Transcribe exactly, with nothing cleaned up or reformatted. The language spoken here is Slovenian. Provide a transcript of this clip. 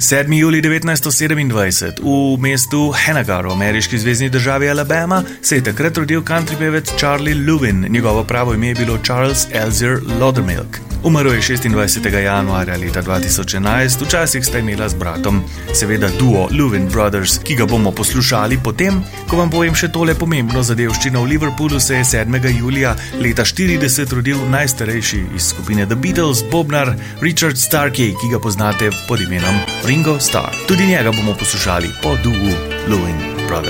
sedmi julij devetnajststo sedemindvajset v mestu Hennigar v ameriški zvezni državi Alabama se je takrat rodil country pevec Charlie Louvin. Njegovo pravo ime je bilo Charles Elzier Laudermilk. Umrl je šestindvajsetega januarja leta dva tisoč enajst, včasih sta imela z bratom seveda duo Louvin Brothers, ki ga bomo poslušali potem, ko vam povem še tole pomembno zadevščino. V Liverpoolu se je sedmega julija leta štirideset rodil najstarejši iz skupine The Beatles, bobnar Richard Starkey, ki ga poznate pod imenom Ringo Starr. Tudi njega bomo poslušali po duu Louvin.